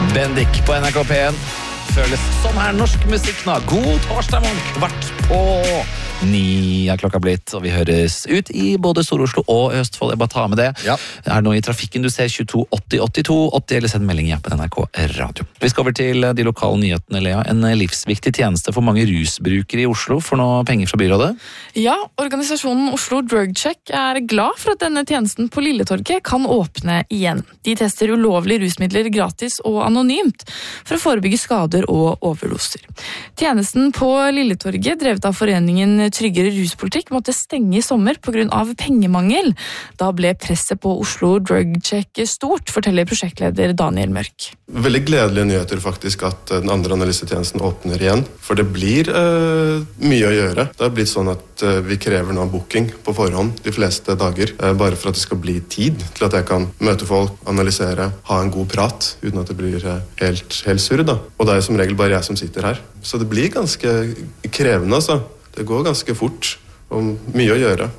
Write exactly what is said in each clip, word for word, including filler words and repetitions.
Bendik på N R K P en. Føles sånn her norsk musikk nå. God torsdag morgen, kvart på ni er klokka blitt, og vi høres ut i både Stor-Oslo og Østfold. Jeg bare tar med det. Ja. Er det noe i trafikken du ser? tjueto åtti åttito åtti, eller send melding i appen N R K Radio. Vi skal over til de lokale nyhetene, Lea. En livsviktig tjeneste for mange rusbrukere i Oslo for noe penger fra byrådet. Ja, organisasjonen Oslo Drug Check er glad for at denne tjenesten på Lilletorget kan åpne igjen. De tester ulovlige rusmidler gratis og anonymt for å forebygge skader og overdoser. Tjenesten på Lilletorget, drevet av foreningen Tryggere ruspolitikk, måtte stenge i sommer på grunn av pengemangel. Da ble presset på Oslo Drug Check stort, forteller prosjektleder Daniel Mørk. Veldig gledelige nyheter faktisk at den andre analysetjenesten åpner igjen, for det blir uh, mye å gjøre. Det har blitt sånn at uh, vi krever nå booking på forhånd de fleste dager, uh, bare for at det skal bli tid til at jeg kan møte folk, analysere, ha en god prat, uten at det blir uh, helt, helt surr da. Og det er som regel bare jeg som sitter her. Så det blir ganske krevende, altså. Det går ganske fort, og mye å gjøre.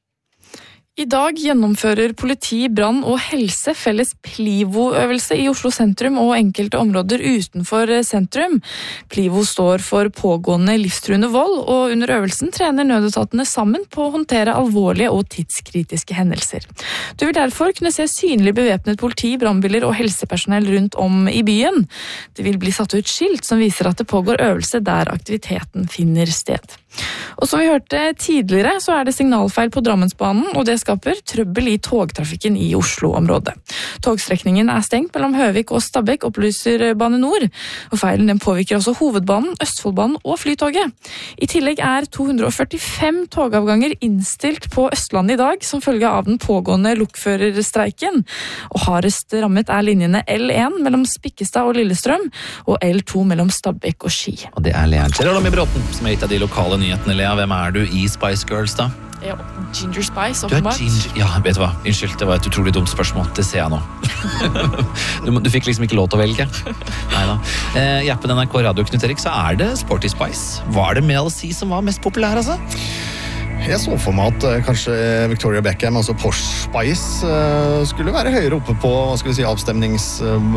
I dag gjennomfører politi, brann og helse felles Plivo-øvelse i Oslo sentrum og enkelte områder utenfor sentrum. Plivo står for pågående livstruende vold, og under øvelsen trener nødetatene sammen på å håndtere alvorlige og tidskritiske hendelser. Du vil derfor kunne se synlig bevæpnet politi, brannbiler og helsepersonell rundt om i byen. Det vil bli satt ut skilt som viser at det pågår øvelse der aktiviteten finner sted. Og som vi hørte tidligere, så er det signalfeil på Drammensbanen, og det skaper trøbbel i togtrafikken i Oslo-området. Togstrekningen er stengt mellom Høvik og Stabekk, opplyser Bane Nor, og feilen den påvirker også Hovedbanen, Østfoldbanen og Flytoget. I tillegg er to hundre og førtifem togavganger innstilt på Østlandet i dag, som følge av den pågående lokførerstreiken. Og hardest rammet er linjene L en mellom Spikkestad og Lillestrøm, og L to mellom Stabekk og Ski. Og det er Lea Geraldine Bråten, som er gitt av de lokale nyhetene, Lea. Hvem er du i Spice Girls, da? Ja, Ginger Spice, Du er åpenbart. ginger... Ja, vet du hva? Unnskyld, det var et utrolig dumt spørsmål. Det ser jeg nå. du, må- du fikk liksom ikke lov til å velge. Neida. Eh, I appen N R K Radio, Knut Erik, så er det Sporty Spice. Var det Mel C som var mest populær, altså? Jeg så for meg at eh, kanskje Victoria Beckham, altså Posh Spice, eh, skulle være høyere oppe på, hva skal vi si, avstemningspollen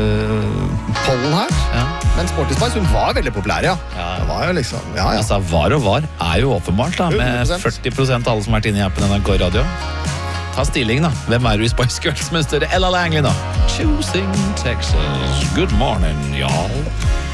her. Ja. Men Sporty Spice, hun var veldig populær, ja. Ja. Det var jo liksom, ja, ja. Altså, var og var er jo åpenbart, da. Med hundre prosent. førti prosent av alle som har vært inne i appen N R K Radio. Ta stilling, da. Hvem er du i Spice Girls med større Ella Langley, da? Choosing Texas. Good morning, y'all.